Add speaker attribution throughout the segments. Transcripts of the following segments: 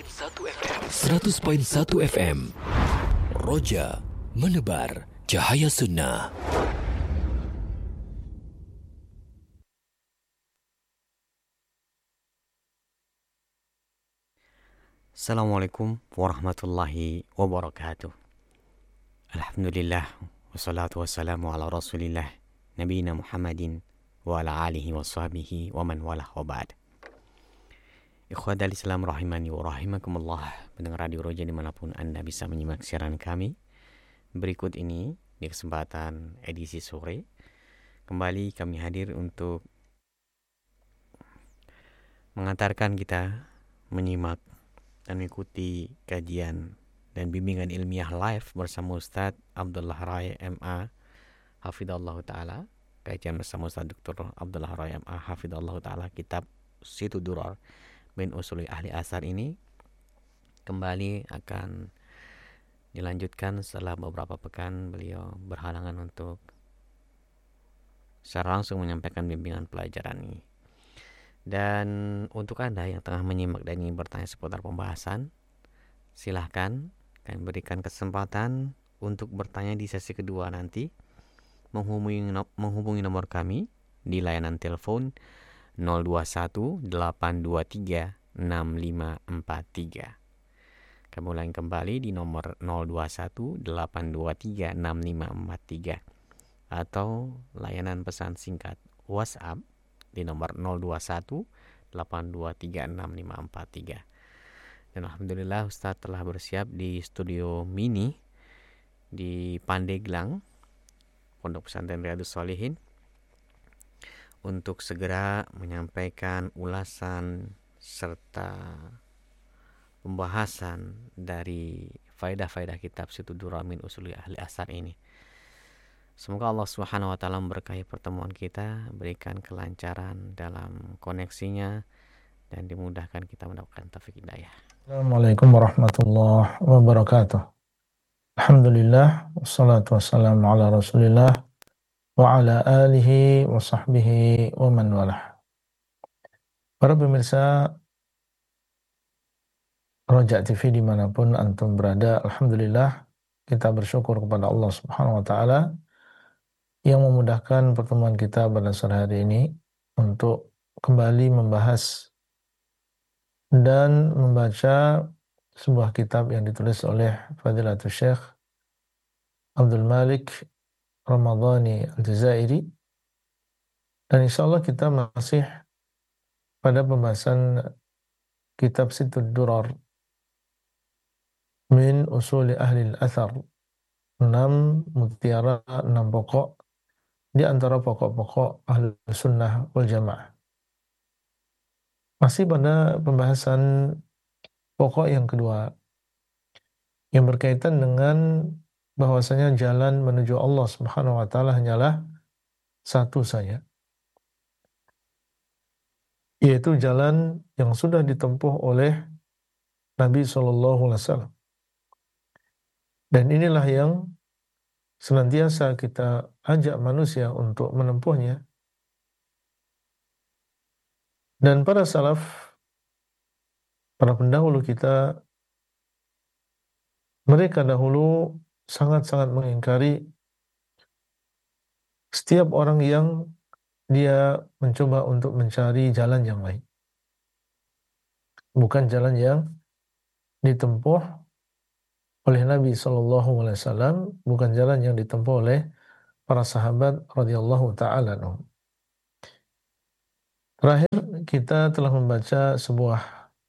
Speaker 1: 100.1 FM Roja menebar cahaya sunnah.
Speaker 2: Assalamualaikum warahmatullahi wabarakatuh. Alhamdulillah wassalatu wassalamu ala rasulillah nabiyina Muhammadin wa ala alihi wa sahbihi wa man walah wa ba'd. Ikhwatal Islam rahimani wa rahimakumullah, pendengar Radio Roja dimanapun Anda bisa menyimak siaran kami. Berikut ini di kesempatan edisi sore kembali kami hadir untuk mengantarkan kita menyimak dan mengikuti kajian dan bimbingan ilmiah live bersama Ustadz Abdullah Rai MA Hafidhallahu Ta'ala. Kajian bersama Ustadz Dr. Abdullah Rai MA Hafidhallahu Ta'ala, kitab Situ Durar min Usuli Ahli Asar ini kembali akan dilanjutkan setelah beberapa pekan beliau berhalangan untuk secara langsung menyampaikan bimbingan pelajaran ini. Dan untuk Anda yang tengah menyimak dan ingin bertanya seputar pembahasan, silahkan kami berikan kesempatan untuk bertanya di sesi kedua nanti, menghubungi nomor kami di layanan telepon 021 823 6543. Kami ulangi kembali di nomor 021 823 6543 atau layanan pesan singkat WhatsApp di nomor 021 823 6543. Dan alhamdulillah Ustadz telah bersiap di studio mini di Pandeglang, Pondok Pesantren Riyadhus Shalihin, untuk segera menyampaikan ulasan serta pembahasan dari faedah-faedah kitab Situ Durar min Usuli Ahli Asar ini. Semoga Allah Subhanahu wa taala memberkahi pertemuan kita, berikan kelancaran dalam koneksinya dan dimudahkan kita mendapatkan taufik hidayah.
Speaker 3: Assalamualaikum warahmatullahi wabarakatuh. Alhamdulillah wassalatu wassalamu ala Rasulillah wa ala alihi wa sahbihi wa man walah. Para pemirsa Roja TV dimanapun antum berada, alhamdulillah kita bersyukur kepada Allah Subhanahu wa taala yang memudahkan pertemuan kita pada sore hari ini untuk kembali membahas dan membaca sebuah kitab yang ditulis oleh Fadilatul Syekh Abdul Malik Ramadhani Al-Jazairi. Dan insyaAllah kita masih pada pembahasan kitab Situ Durar min Usuli Ahli Al-Athar, 6 mutiara, 6 pokok di antara pokok-pokok Ahli Sunnah wal Jamaah. Masih pada pembahasan pokok yang kedua yang berkaitan dengan bahwasanya jalan menuju Allah Subhanahu wa taala hanyalah satu saja, yaitu jalan yang sudah ditempuh oleh Nabi SAW. Dan inilah yang senantiasa kita ajak manusia untuk menempuhnya. Dan para salaf, para pendahulu kita, mereka dahulu sangat-sangat mengingkari setiap orang yang dia mencoba untuk mencari jalan yang lain, bukan jalan yang ditempuh oleh Nabi SAW, bukan jalan yang ditempuh oleh para sahabat radhiyallahu ta'ala anhum. Terakhir kita telah membaca sebuah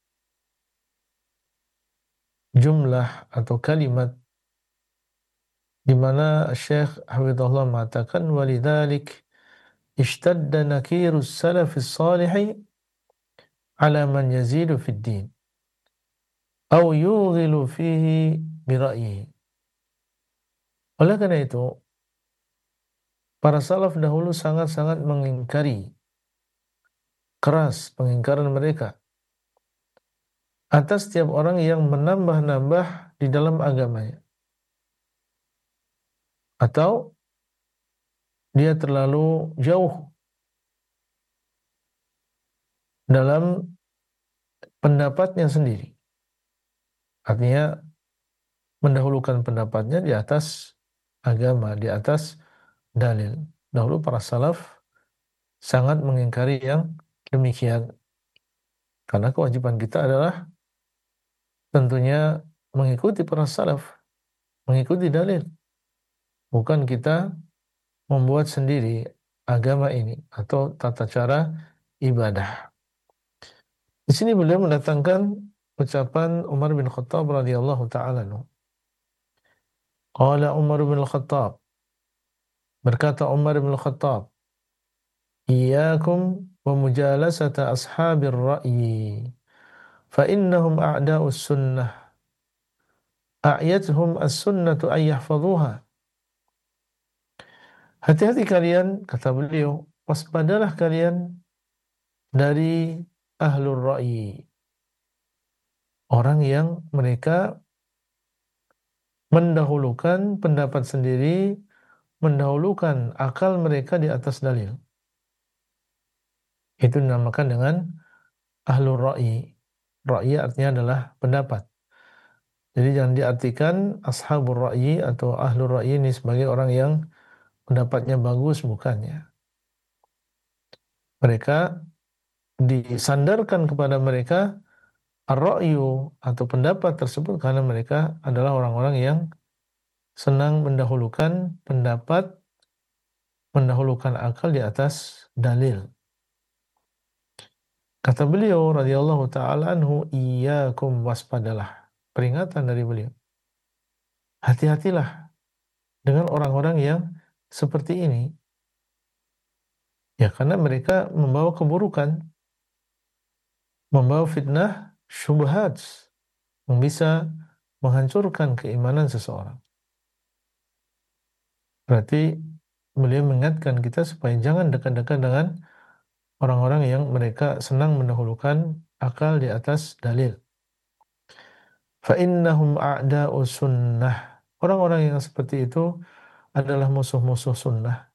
Speaker 3: jumlah atau kalimat di mana Syekh Hafizahullah mengatakan walidzalik ishtadda nakirus salafis salihi ala man yazidu fid din aw yughilu fihi bira'yihi. Oleh karena itu, para salaf dahulu sangat-sangat mengingkari, keras pengingkaran mereka atas setiap orang yang menambah-nambah di dalam agamanya, atau dia terlalu jauh dalam pendapatnya sendiri. Artinya mendahulukan pendapatnya di atas agama, di atas dalil. Dahulu para salaf sangat mengingkari yang demikian. Karena kewajiban kita adalah tentunya mengikuti para salaf, mengikuti dalil. Bukan kita membuat sendiri agama ini atau tata cara ibadah. Di sini beliau mendatangkan ucapan Umar bin Khattab radhiyallahu taala anhu. Qala Umar bin Khattab, berkata Umar bin Khattab, "Iyyakum wa mujalasata ashabir ra'yi, fa innahum a'da'us sunnah, a'yathum as-sunnatu an yahfazuha." Hati-hati kalian, kata beliau, waspadalah kalian dari ahlul ra'yi, orang yang mereka mendahulukan pendapat sendiri, mendahulukan akal mereka di atas dalil. Itu dinamakan dengan ahlul ra'yi. Ra'yi artinya adalah pendapat. Jadi jangan diartikan ashabul ra'yi atau ahlul ra'yi ini sebagai orang yang pendapatnya bagus, bukannya. Mereka disandarkan kepada mereka ar-ra'yu atau pendapat tersebut karena mereka adalah orang-orang yang senang mendahulukan pendapat, mendahulukan akal di atas dalil. Kata beliau radhiyallahu taala anhu, iyyakum, waspadalah. Peringatan dari beliau. Hati-hatilah dengan orang-orang yang seperti ini. Ya, karena mereka membawa keburukan, membawa fitnah, syubhat yang bisa menghancurkan keimanan seseorang. Berarti beliau mengingatkan kita supaya jangan dekat-dekat dengan orang-orang yang mereka senang mendahulukan akal di atas dalil. Fa innahum a'da'u sunnah. Orang-orang yang seperti itu adalah musuh-musuh sunnah.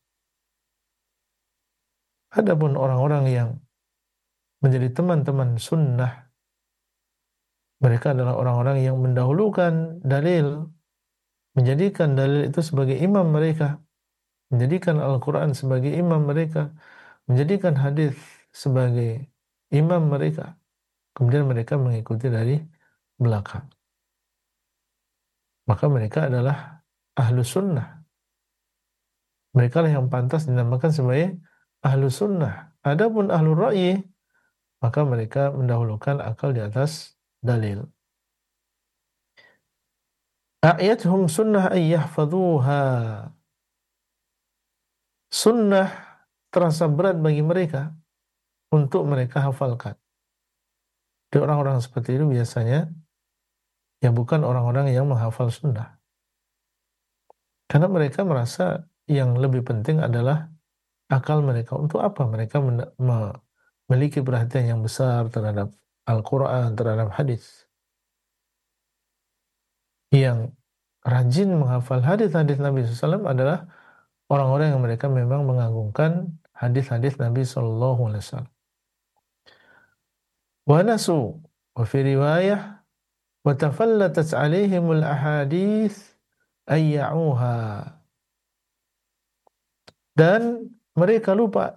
Speaker 3: Adapun orang-orang yang menjadi teman-teman sunnah, mereka adalah orang-orang yang mendahulukan dalil, menjadikan dalil itu sebagai imam mereka, menjadikan Al-Quran sebagai imam mereka, menjadikan hadis sebagai imam mereka. Kemudian mereka mengikuti dari belakang. Maka mereka adalah ahlu sunnah. Mereka lah yang pantas dinamakan sebagai ahlu sunnah. Adapun ahlu ra'yi, maka mereka mendahulukan akal di atas dalil. A'yathum sunnah ay yahfazuha. Sunnah terasa berat bagi mereka untuk mereka hafalkan. Di orang-orang seperti itu biasanya ya bukan orang-orang yang menghafal sunnah. Karena mereka merasa yang lebih penting adalah akal mereka. Untuk apa mereka memiliki perhatian yang besar terhadap Al-Quran, terhadap hadis? Yang rajin menghafal hadis-hadis Nabi SAW adalah orang-orang yang mereka memang mengagungkan hadis-hadis Nabi SAW. Wa nasu, wa fi riwayah, wa tafallatat alaihimul ahadith ayya'uha. Dan mereka lupa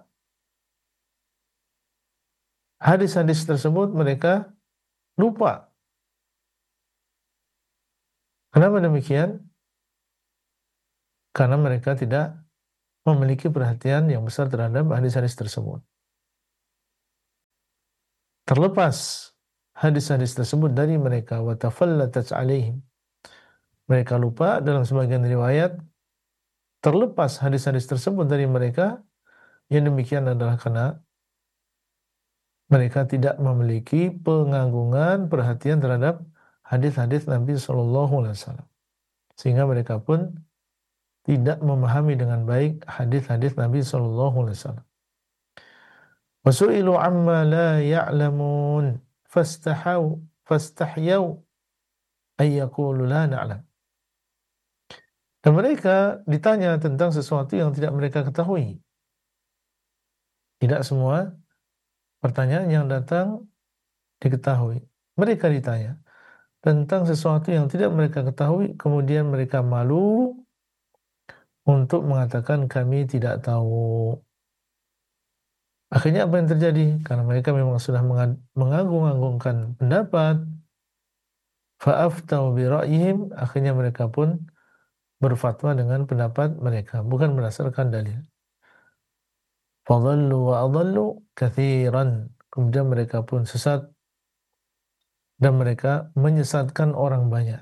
Speaker 3: hadis-hadis tersebut, mereka lupa. Kenapa demikian? Karena mereka tidak memiliki perhatian yang besar terhadap hadis-hadis tersebut. Terlepas hadis-hadis tersebut dari mereka, wa tafallatat alaihim. Mereka lupa, dalam sebagian riwayat terlepas hadis-hadis tersebut dari mereka. Yang demikian adalah karena mereka tidak memiliki pengagungan, perhatian terhadap hadis-hadis Nabi SAW. Sehingga mereka pun tidak memahami dengan baik hadis-hadis Nabi SAW. Wasu'ilu amma la ya'lamun fastahyaw ayyakulu la na'lam. Dan mereka ditanya tentang sesuatu yang tidak mereka ketahui. Tidak semua pertanyaan yang datang diketahui. Mereka ditanya. tentang sesuatu yang tidak mereka ketahui, kemudian mereka malu untuk mengatakan kami tidak tahu. Akhirnya apa yang terjadi? Karena mereka memang sudah mengagung-agungkan pendapat, fa'aftau bi ra'yihim, akhirnya mereka pun berfatwa dengan pendapat mereka, bukan berdasarkan dalil. Fadhallu wa adhallu katsiran. Kemudian mereka pun sesat dan mereka menyesatkan orang banyak.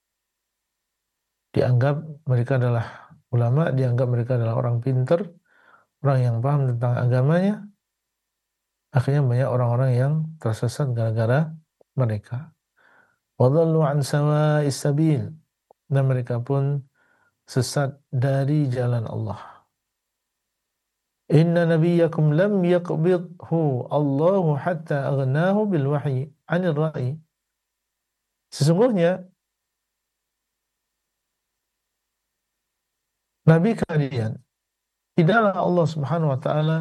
Speaker 3: Dianggap mereka adalah ulama, dianggap mereka adalah orang pintar, orang yang paham tentang agamanya. Akhirnya banyak orang-orang yang tersesat gara-gara mereka. Wadhallu an sawa'is sabil. Dan mereka pun sesat dari jalan Allah. Inna nabiyyakum lam yaqbidhu Allahu hatta aghnahu bil wahyi 'anil ra'i. Sesungguhnya nabi kalian tidaklah Allah Subhanahu wa taala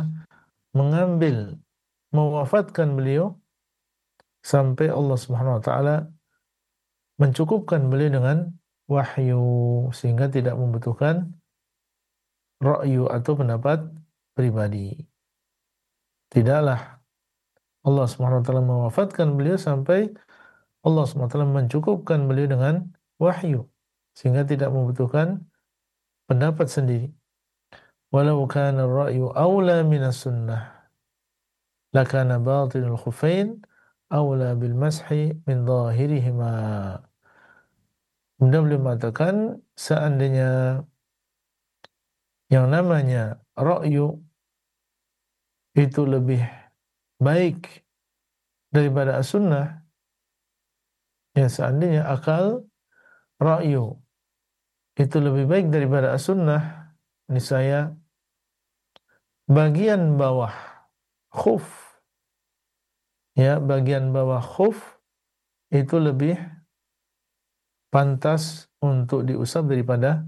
Speaker 3: mewafatkan beliau sampai Allah Subhanahu wa taala mencukupkan beliau dengan wahyu sehingga tidak membutuhkan ra'yu atau pendapat pribadi. Tidaklah Allah Subhanahu wa taala mewafatkan beliau sampai Allah Subhanahu wa taala mencukupkan beliau dengan wahyu sehingga tidak membutuhkan pendapat sendiri. Walau kana ar-ra'yu aula minas sunnah lakana batinul khuffain aula bil mashi min zahirihima. Kemudian beliau mengatakan seandainya yang namanya ra'yu itu lebih baik daripada as-sunnah, ya seandainya akal ra'yu itu lebih baik daripada as-sunnah, niscaya bagian bawah khuf, ya bagian bawah khuf itu lebih pantas untuk diusap daripada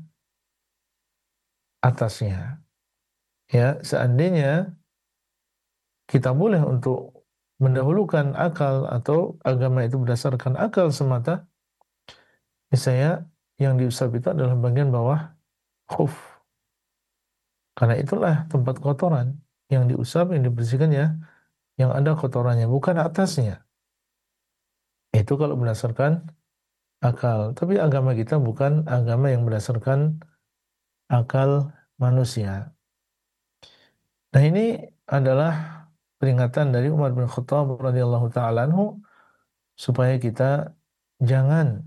Speaker 3: atasnya. Ya, seandainya kita boleh untuk mendahulukan akal atau agama itu berdasarkan akal semata, misalnya yang diusap itu adalah bagian bawah khuf. Karena itulah tempat kotoran yang diusap, yang dibersihkan ya, yang ada kotorannya, bukan atasnya. Itu kalau berdasarkan akal. Tapi agama kita bukan agama yang berdasarkan akal manusia. Nah ini adalah peringatan dari Umar bin Khattab radhiyallahu taala anhu supaya kita jangan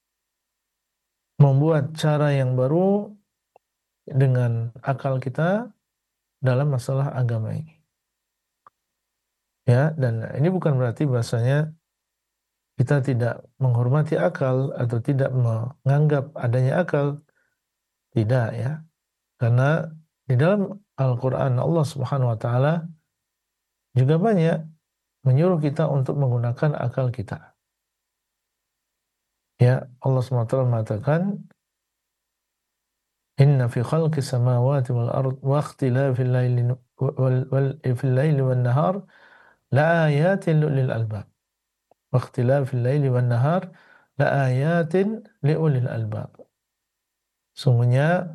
Speaker 3: membuat cara yang baru dengan akal kita dalam masalah agama ini. Ya, dan ini bukan berarti bahasanya kita tidak menghormati akal atau tidak menganggap adanya akal. Tidak ya. Karena di dalam Al-Quran Allah Subhanahu wa taala juga banyak menyuruh kita untuk menggunakan akal kita. Ya, Allah Subhanahu wa taala mengatakan Inna fi khalqis samawati wal ard wa ikhtilafil laili wan nahar la ayatin lil albab. Wa ikhtilafil laili wan nahar la ayatin liulil albab. Sungguhnya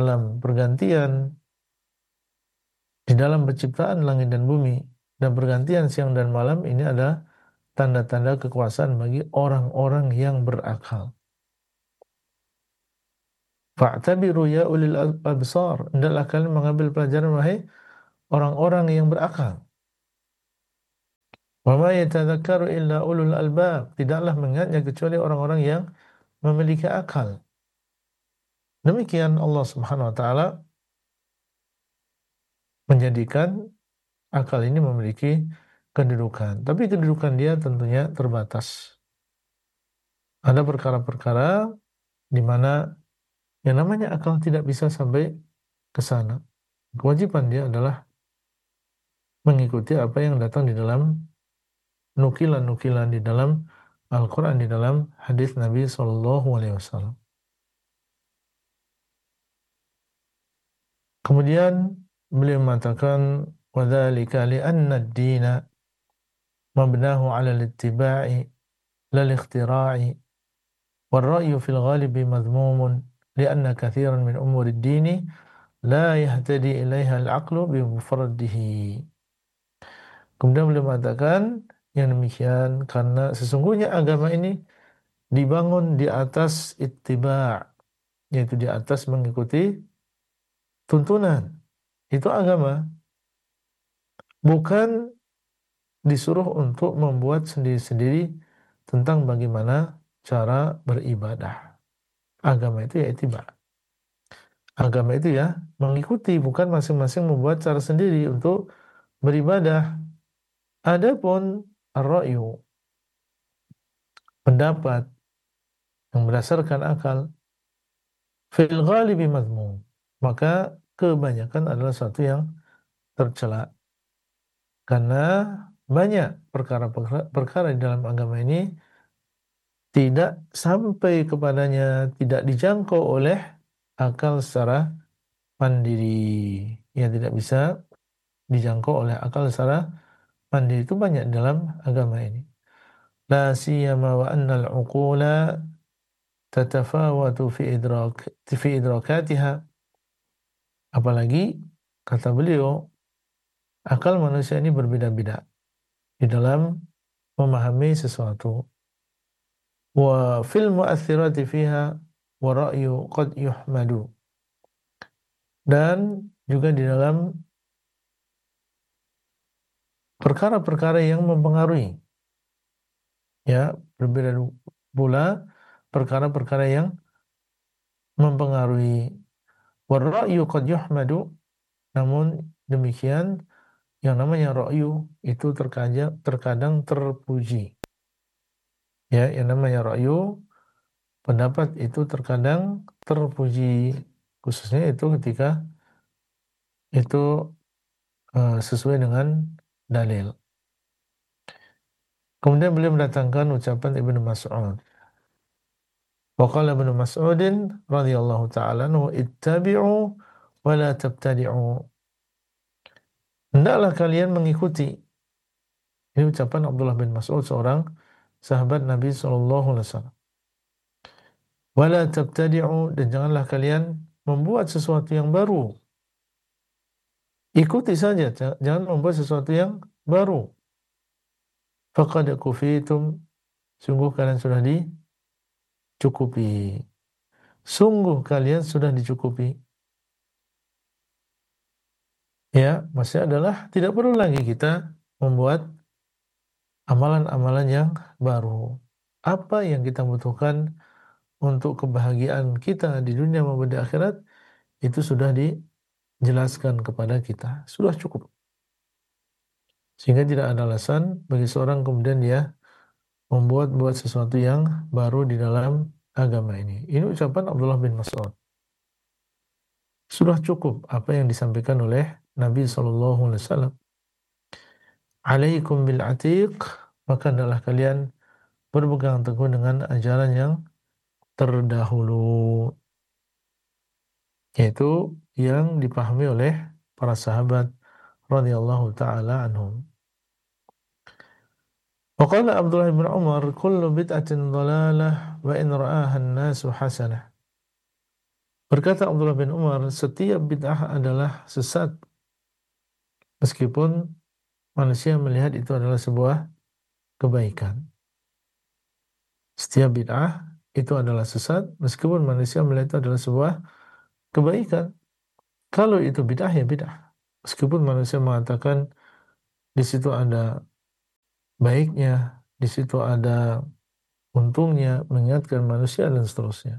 Speaker 3: di dalam penciptaan langit dan bumi dan pergantian siang dan malam ini adalah tanda-tanda kekuasaan bagi orang-orang yang berakal. Fa'tabiru ya ulil absar. Hendaklah kalian mengambil pelajaran wahai orang-orang yang berakal. Wa ma yatadzakkaru illa ulul albab. Tidaklah mengingatnya kecuali orang-orang yang memiliki akal. Demikian Allah Subhanahu wa taala menjadikan akal ini memiliki kedudukan. Tapi kedudukan dia tentunya terbatas. Ada perkara-perkara di mana yang namanya akal tidak bisa sampai ke sana. Kewajiban dia adalah mengikuti apa yang datang di dalam nukilan-nukilan di dalam Al-Quran, di dalam hadis Nabi SAW. Kemudian beliau mengatakan, وَذَلِكَ لِأَنَّ الدِّينَ مَبْنَاهُ عَلَى الاتِّبَاعِ لَا الِاخْتِرَاعِ والرأي في الغالب مذموم لأن كثيرا من أمور الدين لا يهتدي إليها العقل بمفرده. Kemudian beliau mengatakan yang demikian karena sesungguhnya agama ini dibangun di atas ittiba', yaitu di atas mengikuti tuntunan. Itu agama, bukan disuruh untuk membuat sendiri-sendiri tentang bagaimana cara beribadah. Agama itu ya ittiba'. Agama itu ya mengikuti, bukan masing-masing membuat cara sendiri untuk beribadah. Adapun ar-ra'yu, pendapat yang berdasarkan akal, fil ghalibi madmum, maka kebanyakan adalah satu yang tercela. Karena banyak perkara-perkara di dalam agama ini tidak sampai kepadanya, tidak dijangkau oleh akal secara mandiri. Yang tidak bisa dijangkau oleh akal secara mandiri itu banyak dalam agama ini. La siyama wa anna al-uqula tatafawatu fi idrakatiha. Apalagi kata beliau, akal manusia ini berbeda-beda di dalam memahami sesuatu. Wa fil mu'athirati fiha wa ra'yu qad yuhmadu. Dan juga di dalam perkara-perkara yang mempengaruhi, ya, berbeda pula perkara-perkara yang mempengaruhi. Wa ra'yu qad yuhmadu, namun demikian yang namanya ra'yu itu terkadang terpuji. Ya, yang namanya ra'yu, pendapat itu terkadang terpuji, khususnya itu ketika itu sesuai dengan dalil. Kemudian beliau mendatangkan ucapan Ibnu Mas'ud. Wa qala Ibnu Mas'udin radhiyallahu ta'ala anhu, ittabi'u wa la tabtadi'u. Hendaklah kalian mengikuti. Ini ucapan Abdullah bin Mas'ud, seorang sahabat Nabi sallallahu alaihi wasallam. Wa la tabtadi'u, dan janganlah kalian membuat sesuatu yang baru. Ikuti saja, jangan membuat sesuatu yang baru. Faqad kufitum, sungguh kalian sudah dicukupi. Sungguh kalian sudah dicukupi. Ya, maksudnya adalah tidak perlu lagi kita membuat amalan-amalan yang baru. Apa yang kita butuhkan untuk kebahagiaan kita di dunia maupun di akhirat itu sudah dijelaskan kepada kita. Sudah cukup. Sehingga tidak ada alasan bagi seorang kemudian dia membuat sesuatu yang baru di dalam agama ini. Ini ucapan Abdullah bin Mas'ud. Sudah cukup apa yang disampaikan oleh Nabi SAW. Alaikum bil atiq, maka adalah kalian berpegang teguh dengan ajaran yang terdahulu, yaitu yang dipahami oleh para sahabat radhiyallahu ta'ala anhum. Waqala Abdullah bin Umar, kullu bid'atin dhalalah wa in ra'aha an-nasu hasanah. Berkata Abdullah bin Umar, setiap bid'ah adalah sesat meskipun manusia melihat itu adalah sebuah kebaikan. Setiap bid'ah itu adalah sesat meskipun manusia melihat itu adalah sebuah kebaikan. Kalau itu bid'ah ya bid'ah. Meskipun manusia mengatakan di situ ada baiknya, di situ ada untungnya, mengingatkan manusia dan seterusnya.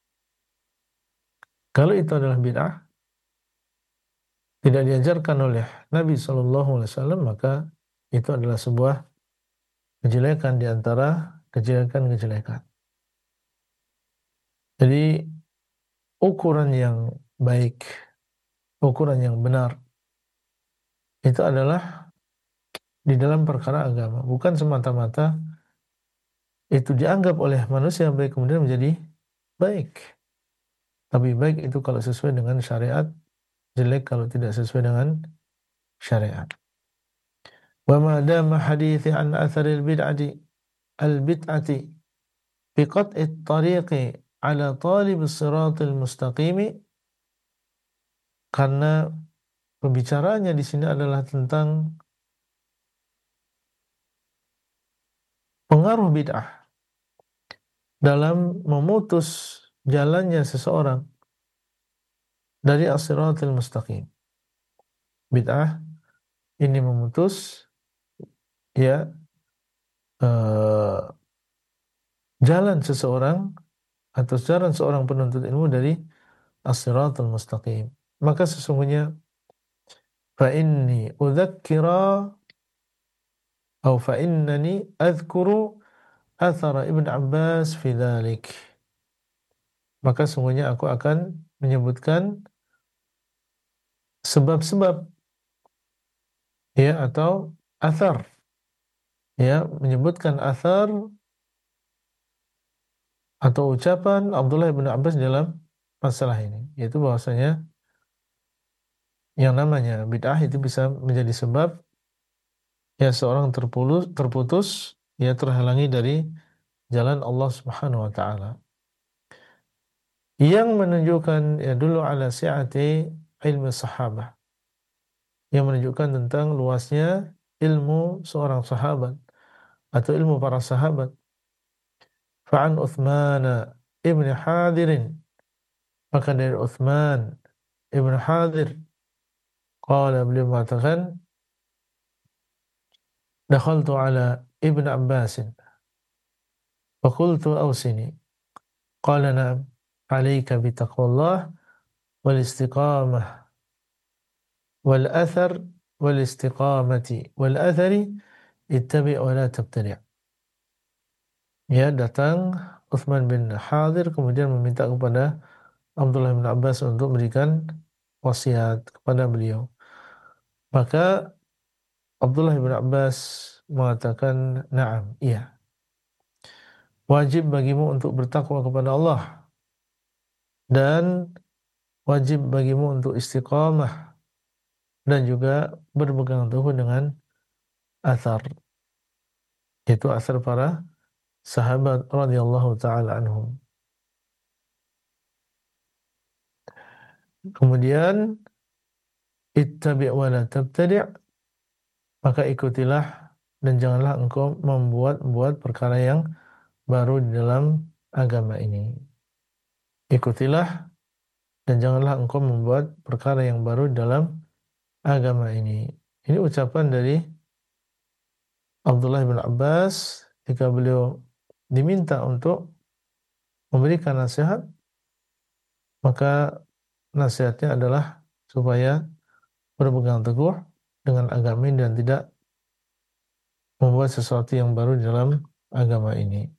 Speaker 3: Kalau itu adalah bid'ah, tidak diajarkan oleh Nabi SAW, maka itu adalah sebuah kejelekan di antara kejelekan-kejelekan. Jadi ukuran yang baik, ukuran yang benar, itu adalah di dalam perkara agama. Bukan semata-mata itu dianggap oleh manusia baik kemudian menjadi baik. Tapi baik itu kalau sesuai dengan syariat, jelek kalau tidak sesuai dengan syariat. Wa ma dama hadithi an atharil bid'ati al-bid'ati biqat'it tariqi ala talibis siratil mustaqimi, karena pembicaraannya di sini adalah tentang pengaruh bid'ah dalam memutus jalannya seseorang dari as-siratil mustaqim. Bid'ah ini memutus ya eh, jalan seseorang atau jalan seorang penuntut ilmu dari as-siratul mustaqim. Maka sesungguhnya fa inni udzakkira atau fa innani adhkuru athara Ibn Abbas fi dzalik. Maka sungguhnya aku akan menyebutkan sebab-sebab ya atau athar, ya menyebutkan athar atau ucapan Abdullah bin Abbas dalam masalah ini, yaitu bahwasanya yang namanya bid'ah itu bisa menjadi sebab ya seorang terputus ya terhalangi dari jalan Allah Subhanahu wa taala. Yang menunjukkan ya dulu ala si'ati ilmu sahabah, yang menunjukkan tentang luasnya ilmu seorang sahabat atau ilmu para sahabat. Fa'an Uthman ibn Hadirin, maka dari Uthman ibn Hadir, qala, beliau mengatakan, dakhaltu ala ibn Abbasin faqultu awsini, qala na'am, alayka bitaqwallah wal istiqamah wal athar wal istiqamati wal athari ittabi' wa la tabtadi'. Ya, datang Uthman bin Hadir kemudian meminta kepada Abdullah bin Abbas untuk memberikan wasiat kepada beliau. Maka Abdullah bin Abbas mengatakan, na'am, iya. Wajib bagimu untuk bertakwa kepada Allah dan wajib bagimu untuk istiqamah dan juga berpegang teguh dengan athar, yaitu athar para sahabat radhiyallahu taala anhum. Kemudian ittabi' wa la tabtadi', maka ikutilah dan janganlah engkau membuat perkara yang baru di dalam agama ini. Ikutilah dan janganlah engkau membuat perkara yang baru di dalam agama ini. Ini ucapan dari Abdullah bin Abbas ketika beliau diminta untuk memberikan nasihat, maka nasihatnya adalah supaya berpegang teguh dengan agama ini dan tidak membuat sesuatu yang baru di dalam agama ini.